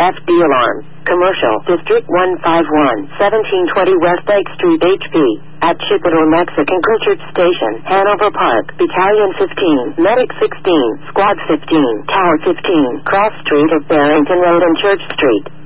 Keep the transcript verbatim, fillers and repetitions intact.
F D alarm. Commercial District one five one, seventeen twenty West Lake Street, H P. At Chippewa Mexican Cultured Station, Hanover Park, Battalion fifteen, Medic sixteen, Squad fifteen, Tower fifteen, Cross Street of Barrington Road and Church Street.